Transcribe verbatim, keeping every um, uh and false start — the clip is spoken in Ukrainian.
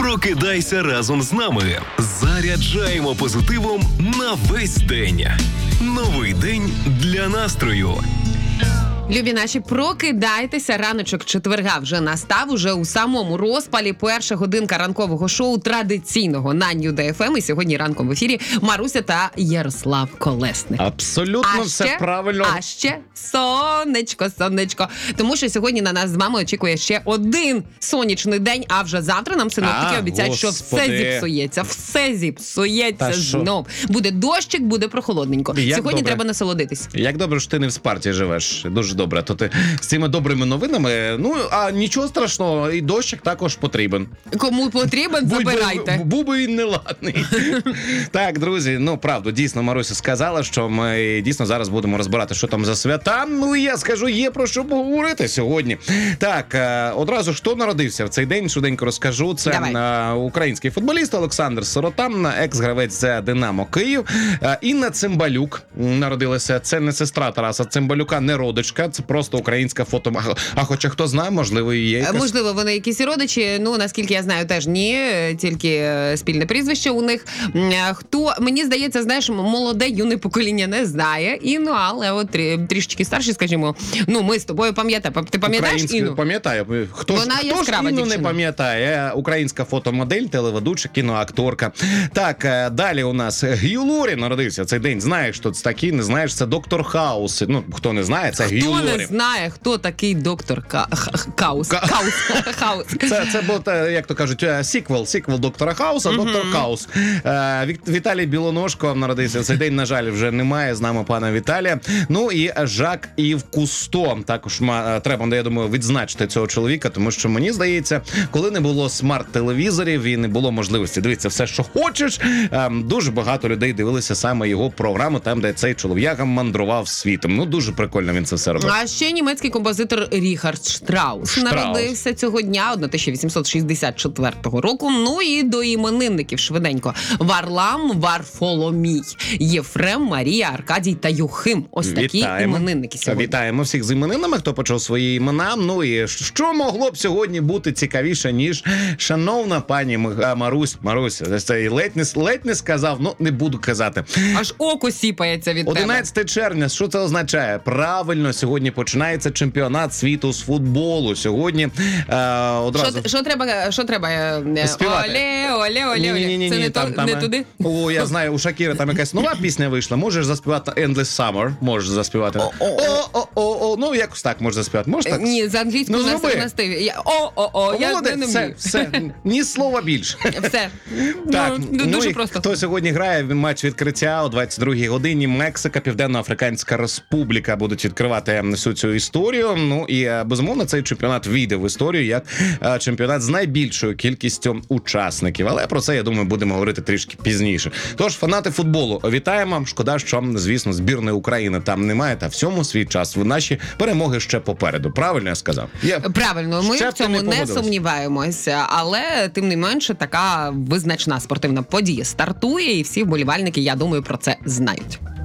Прокидайся разом з нами. Заряджаємо позитивом на весь день. Новий день для настрою. Любі наші, прокидайтеся, раночок четверга вже настав, уже у самому розпалі перша годинка ранкового шоу традиційного на Нью Дей Еф Ем. І сьогодні ранком в ефірі Маруся та Ярослав Колесник. Абсолютно а все ще, правильно. А ще сонечко, сонечко. Тому що сьогодні на нас з вами очікує ще один сонячний день, а вже завтра нам синоптики А, обіцяють, що Господи. все зіпсується, все зіпсується Та що? знов. Буде дощик, буде прохолодненько. Як Сьогодні добре. треба насолодитись. Як добре, що ти не в Спарті живеш. Дуже добре. То ти з цими добрими новинами, ну, а нічого страшного, і дощик також потрібен. Кому потрібен, Будь би- забирайте. Був би він неладний. Так, друзі, ну, правду, дійсно, Маруся сказала, що ми дійсно зараз будемо розбирати, що там за свята. Ну, і я скажу, є про що поговорити сьогодні. Так, е, одразу, хто народився в цей день, швиденько розкажу. Це Давай. е, український футболіст Олександр Сирота, екс-гравець за «Динамо Київ». Е, Інна Цимбалюк народилася. Це не сестра Тараса Цимбалюка, не родичка, це просто українська фото. А хоча хто знає, можливо, і є якась... Можливо, вони якісь родичі, ну, наскільки я знаю, теж ні, тільки е, спільне прізвище у них. М, е, Хто, мені здається, знаєш, молоде, юне покоління не знає Інну, але от трі- трішечки старші, скажімо, ну, ми з тобою пам'ятаємо. Ти пам'ятаєш Українську Інну? пам'ятаю. Хто ж, Вона хто ж яскрава Інну не дівчина. пам'ятає? Українська фотомодель, телеведуча, кіноакторка. Так, е, далі у нас Гью Лорі народився цей день. Знаєш, хто це такий? Не знаєш? Це доктор Хаус. Ну, хто не знає, це Гью Хто Лорі. не знає, хто такий доктор Ка... Х- Х- Каус? Ка- Хаус. Хаус. Це, це був, е, як то кажуть, е, сіквел, сіквел доктора Хауса, доктор Хаус. Е, Вік- Віталій Білоножко народився в цей день, на жаль, вже немає з нами пана Віталія. Ну і Жак Ів Кусто. Також ма- е, треба, я думаю, відзначити цього чоловіка, тому що, мені здається, коли не було смарт-телевізорів і не було можливості дивитися все, що хочеш, е, дуже багато людей дивилися саме його програму, там, де цей чолов'яга мандрував світом. Ну, дуже прикольно він це все робив. А ще німецький композитор Ріхард Штраус, Штраус. народився цього дня тисяча вісімсот шістдесят четвертого року. Ну і до іменинників швиденько. Варлам, Варфоломій, Єфрем, Марія, Аркадій та Юхим. Ось такі Вітаємо. іменинники сьогодні. Вітаємо всіх з іменинами, хто почув свої імена. Ну і що могло б сьогодні бути цікавіше, ніж шановна пані М- а, Марусь. Марусь, це ледь не, ледь не сказав, ну не буду казати. Аж око сіпається від тебе. одинадцяте червня, що це означає? Правильно, сьогодні починається чемпіонат світу з футболу. Сьогодні е, одразу... Що, що треба, що треба? е, Співати. Оле, оле, оле, оле. Ні-ні-ні, Це не, там, то, там, не е, туди? О, я знаю, у Шакіри там якась нова пісня вийшла. Можеш заспівати Endless Summer. Можеш заспівати. О-о-о, ну якось так можеш заспівати. Можеш так? Ні, з англійською Ну, на, зроби. на стиві. Я, о, о, о, я не, Молодець, не все, вмію. все, ні слова більше. Все. Так, ну, дуже і просто. Хто сьогодні грає в матч відкриття о двадцять другій годині? Мексика, Південно-Африканська Республіка будуть відкривати всю цю історію. Ну і е, безумовно цей чемпіонат війде в історію як е, чемпіонат з найбільшою кількістю учасників. Але про це, я думаю, будемо говорити трішки пізніше. Тож, фанати футболу, вітаємо. Шкода, що, звісно, збірної України там немає, та всьому свій час. Наші перемоги ще попереду. Правильно я сказав? Є. Правильно, ми Ще в б ти цьому не не погодилась. сумніваємося, але тим не менше така визначна спортивна подія стартує, і всі вболівальники, я думаю, про це знають.